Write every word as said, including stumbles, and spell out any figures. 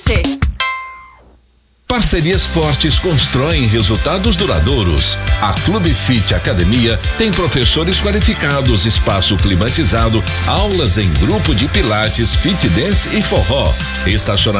você. Parcerias fortes constroem resultados duradouros. A Clube Fit Academia tem professores qualificados, espaço climatizado, aulas em grupo de pilates, fit dance e forró, estacionamento